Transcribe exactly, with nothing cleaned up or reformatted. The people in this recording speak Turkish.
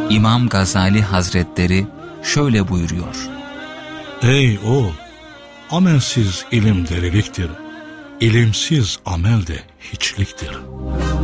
İmam Gazali Hazretleri şöyle buyuruyor: Ey oğul! Amelsiz ilim deliliktir, ilimsiz amel de hiçliktir.